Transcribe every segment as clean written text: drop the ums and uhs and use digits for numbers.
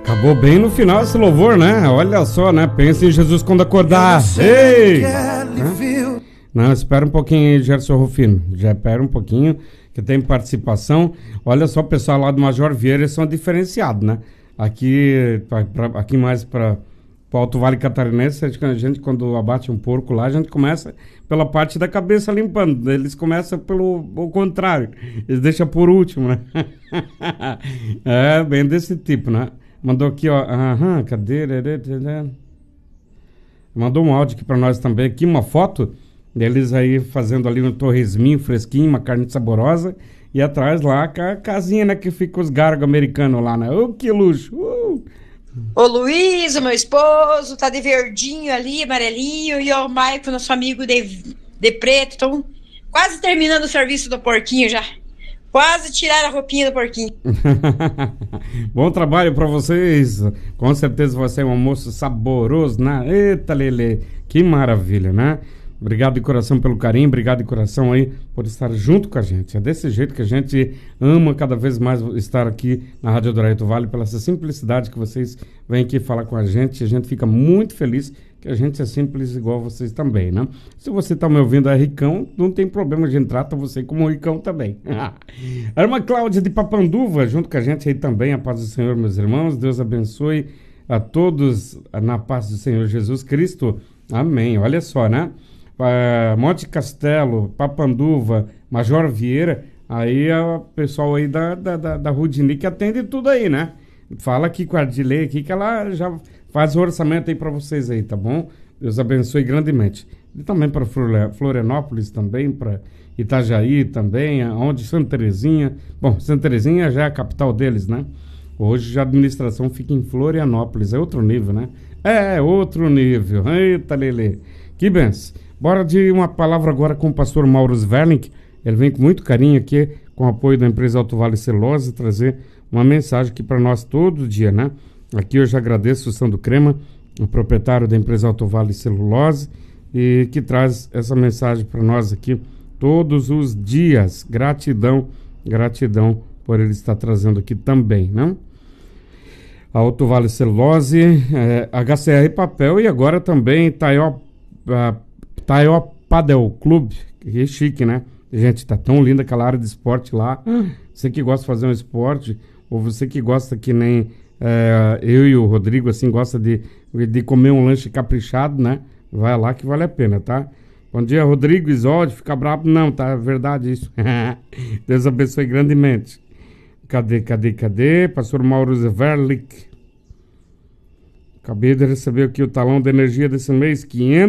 Acabou bem no final esse louvor, né? Olha só, né? Pensa em Jesus quando acordar. Ei! Não, espera um pouquinho aí, Gerson Rufino. Já espera um pouquinho, que tem participação. Olha só, o pessoal lá do Major Vieira, eles são diferenciados, né? Aqui mais para o Alto Vale Catarinense, a gente, quando abate um porco lá, a gente começa pela parte da cabeça limpando. Eles começam pelo contrário. Eles deixam por último, né? É, bem desse tipo, né? Mandou aqui, ó. Aham, cadê? Mandou um áudio aqui pra nós também. Aqui uma foto deles aí fazendo ali um torresminho fresquinho, uma carne saborosa. E atrás lá a casinha, né? Que fica os gargos americanos lá, né? Oh, que luxo! O Luiz, o meu esposo, tá de verdinho ali, amarelinho. E o Maicon, nosso amigo de preto. Estão quase terminando o serviço do porquinho já. Quase tiraram a roupinha do porquinho. Bom trabalho pra vocês. Com certeza vai ser um almoço saboroso, né? Eita, Lelê. Que maravilha, né? Obrigado de coração pelo carinho. Obrigado de coração aí por estar junto com a gente. É desse jeito que a gente ama cada vez mais estar aqui na Rádio Douraí do Vale, pela essa simplicidade que vocês vêm aqui falar com a gente. A gente fica muito feliz que a gente é simples igual vocês também, né? Se você tá me ouvindo, é ricão, não tem problema, a gente trata você como ricão também. A irmã Cláudia de Papanduva, junto com a gente aí também, a paz do Senhor, meus irmãos, Deus abençoe a todos na paz do Senhor Jesus Cristo, amém. Olha só, né? Monte Castelo, Papanduva, Major Vieira, aí é o pessoal aí da Rudini que atende tudo aí, né? Fala aqui com a Adilei aqui que ela já faz o orçamento aí para vocês aí, tá bom? Deus abençoe grandemente. E também para Florianópolis também, para Itajaí também, onde Santa Terezinha. Bom, Santa Terezinha já é a capital deles, né? Hoje a administração fica em Florianópolis, é outro nível, né? É, outro nível. Eita, Lelê. Que benção. Bora de uma palavra agora com o pastor Mauro Sverling. Ele vem com muito carinho aqui, com o apoio da empresa Alto Vale Celulose, trazer uma mensagem aqui para nós todo dia, né? Aqui eu já agradeço o Sandro Crema, o proprietário da empresa Alto Vale Celulose, e que traz essa mensagem para nós aqui todos os dias. Gratidão, gratidão por ele estar trazendo aqui também, né? A Alto Vale Celulose, HCR Papel e agora também Taió Padel Clube, que chique, né? Gente, tá tão linda aquela área de esporte lá. Você que gosta de fazer um esporte, ou você que gosta que nem eu e o Rodrigo, assim, gosta de comer um lanche caprichado, né? Vai lá que vale a pena, tá? Bom dia, Rodrigo, Isolde, fica bravo não, tá? É verdade isso. Deus abençoe grandemente. Cadê? Pastor Mauro Zverlik. Acabei de receber aqui o talão de energia desse mês,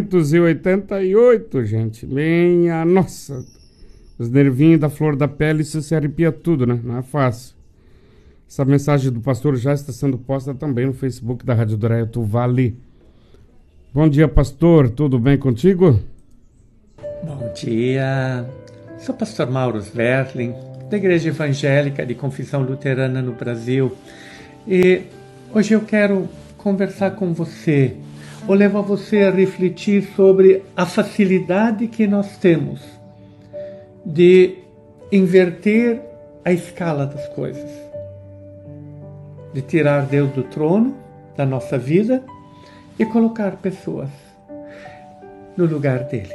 588, gente. Minha nossa. Os nervinhos da flor da pele, isso se arrepia tudo, né? Não é fácil. Essa mensagem do pastor já está sendo posta também no Facebook da Rádio Douraí do Vale. Bom dia, pastor. Tudo bem contigo? Bom dia. Sou o pastor Mauro Sverling, da Igreja Evangélica de Confissão Luterana no Brasil. E hoje eu quero conversar com você, ou levar você a refletir sobre a facilidade que nós temos de inverter a escala das coisas, de tirar Deus do trono da nossa vida e colocar pessoas no lugar dele.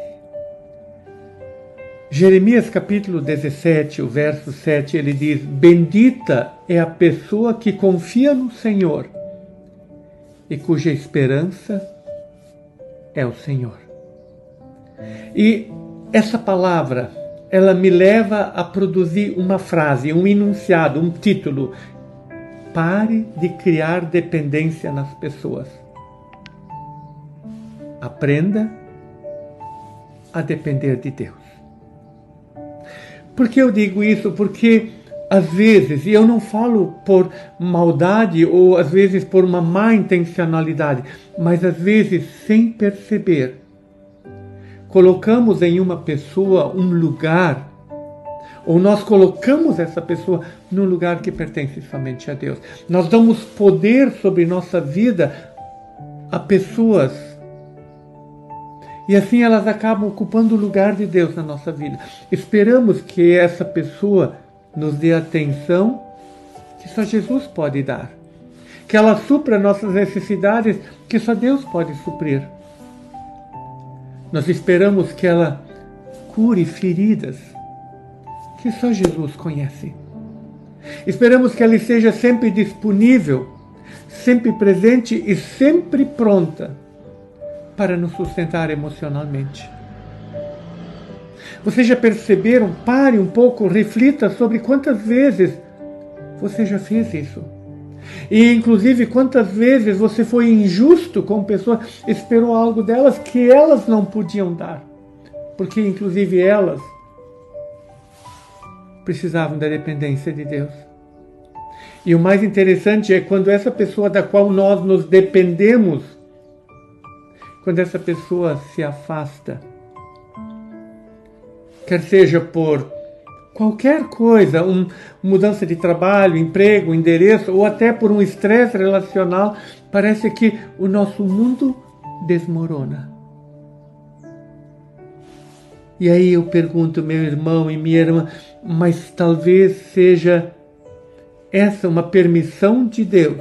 Jeremias capítulo 17, o verso 7, ele diz: bendita é a pessoa que confia no Senhor e cuja esperança é o Senhor. E essa palavra, ela me leva a produzir uma frase, um enunciado, um título. Pare de criar dependência nas pessoas. Aprenda a depender de Deus. Por que eu digo isso? Porque às vezes, e eu não falo por maldade ou às vezes por uma má intencionalidade, mas às vezes sem perceber, colocamos em uma pessoa um lugar, ou nós colocamos essa pessoa num lugar que pertence somente a Deus. Nós damos poder sobre nossa vida a pessoas, e assim elas acabam ocupando o lugar de Deus na nossa vida. Esperamos que essa pessoa nos dê atenção que só Jesus pode dar. que ela supra nossas necessidades que só Deus pode suprir. Nós esperamos que ela cure feridas que só Jesus conhece. Esperamos que ela esteja sempre disponível, sempre presente e sempre pronta para nos sustentar emocionalmente. Vocês já perceberam? Pare um pouco, reflita sobre quantas vezes você já fez isso. E inclusive quantas vezes você foi injusto com pessoas, esperou algo delas que elas não podiam dar. Porque inclusive elas precisavam da dependência de Deus. E o mais interessante é quando essa pessoa da qual nós nos dependemos, quando essa pessoa se afasta, quer seja por qualquer coisa, mudança de trabalho, emprego, endereço, ou até por um estresse relacional, parece que o nosso mundo desmorona. E aí eu pergunto, meu irmão e minha irmã, mas talvez seja essa uma permissão de Deus.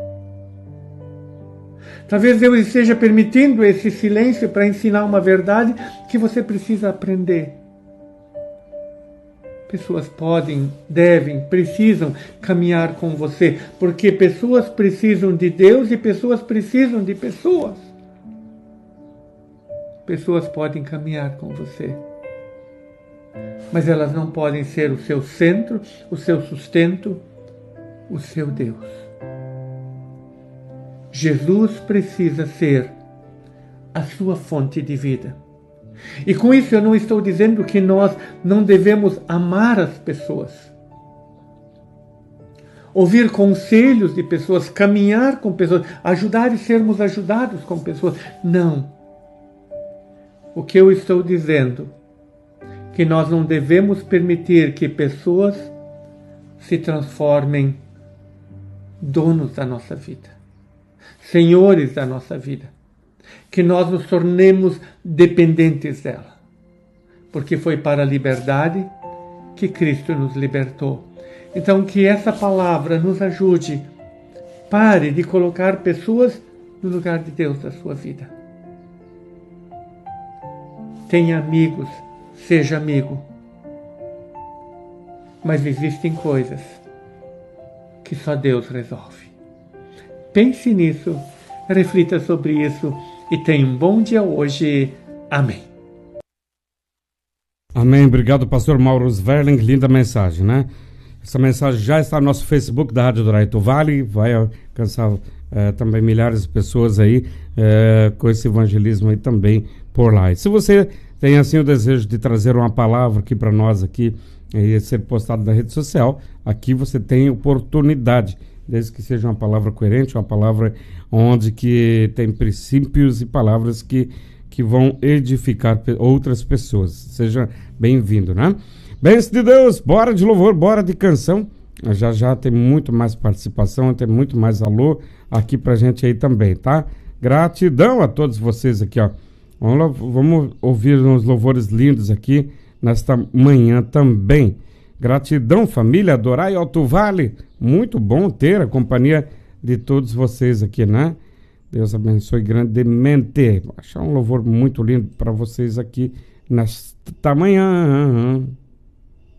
Talvez Deus esteja permitindo esse silêncio para ensinar uma verdade que você precisa aprender. Pessoas podem, devem, precisam caminhar com você, porque pessoas precisam de Deus e pessoas precisam de pessoas. Pessoas podem caminhar com você, mas elas não podem ser o seu centro, o seu sustento, o seu Deus. Jesus precisa ser a sua fonte de vida. E com isso eu não estou dizendo que nós não devemos amar as pessoas, ouvir conselhos de pessoas, caminhar com pessoas, ajudar e sermos ajudados com pessoas. Não. O que eu estou dizendo é que nós não devemos permitir que pessoas se transformem donos da nossa vida, senhores da nossa vida. Que nós nos tornemos dependentes dela. Porque foi para a liberdade que Cristo nos libertou. Então que essa palavra nos ajude. Pare de colocar pessoas no lugar de Deus da sua vida. Tenha amigos, seja amigo. Mas existem coisas que só Deus resolve. Pense nisso, reflita sobre isso e tenha um bom dia hoje. Amém. Amém. Obrigado, pastor Mauro Sverling. Linda mensagem, né? Essa mensagem já está no nosso Facebook da Rádio Douraito Vale. Vai alcançar também milhares de pessoas aí com esse evangelismo aí também por lá. E se você tem assim o desejo de trazer uma palavra aqui para nós aqui e ser postado na rede social, aqui você tem oportunidade, desde que seja uma palavra coerente, uma palavra onde que tem princípios e palavras que vão edificar outras pessoas. Seja bem-vindo, né? Bênção de Deus, bora de louvor, bora de canção. Já tem muito mais participação, tem muito mais alô aqui pra gente aí também, tá? Gratidão a todos vocês aqui, ó. Vamos ouvir uns louvores lindos aqui nesta manhã também. Gratidão, família, Dorai Alto Vale. Muito bom ter a companhia de todos vocês aqui, né? Deus abençoe grandemente. Vou achar um louvor muito lindo para vocês aqui nesta manhã.